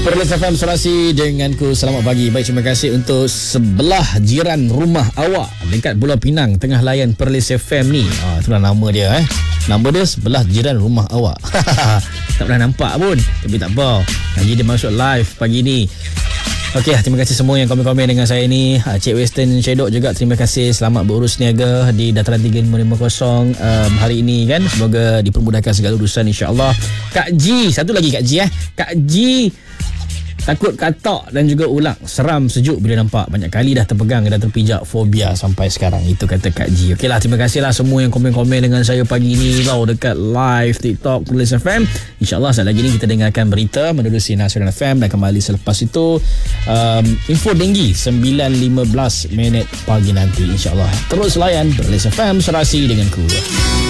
Perlis FM Serasi denganku. Selamat pagi. Baik, terima kasih untuk sebelah jiran rumah awak dekat Pulau Pinang tengah layan Perlis FM ni. Itulah nama dia Nama dia sebelah jiran rumah awak. Tak pernah nampak pun, tapi tak apa. Jadi dia masuk live pagi ni. Okey, terima kasih semua yang komen-komen dengan saya ni. Cik Western Shedok juga terima kasih. Selamat berurus niaga di Dataran 3550 hari ini kan. Semoga dipermudahkan segala urusan insya-Allah. Kak Ji, satu lagi Kak Ji Kak Ji takut katak dan juga ulang. Seram, sejuk bila nampak. Banyak kali dah terpegang dan terpijak, fobia sampai sekarang. Itu kata Kak Ji. Okeylah, terima kasihlah semua yang komen-komen dengan saya pagi ni tau dekat live TikTok Perlis FM. InsyaAllah saat lagi ni kita dengarkan berita menerusi Nasional FM dan kembali selepas itu info denggi 9.15 pagi nanti insyaAllah. Terus layan Perlis FM Serasi denganku.